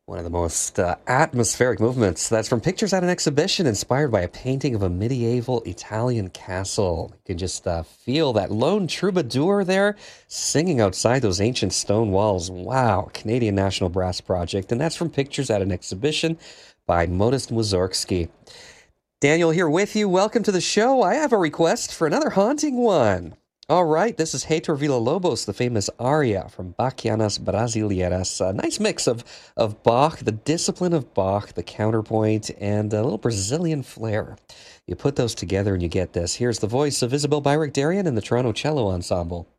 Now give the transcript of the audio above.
One of the most atmospheric movements. That's from pictures at an exhibition inspired by a painting of a medieval Italian castle. You can just feel that lone troubadour there singing outside those ancient stone walls. Wow, Canadian National Brass Project. And that's from pictures at an exhibition by Modest Mussorgsky. Daniel here with you. Welcome to the show. I have a request for another haunting one. All right, this is Heitor Villa-Lobos, the famous aria from Bachianas Brasileiras. A nice mix of Bach, the discipline of Bach, the counterpoint, and a little Brazilian flair. You put those together and you get this. Here's the voice of Isabel Bayrek-Darrian and the Toronto Cello Ensemble.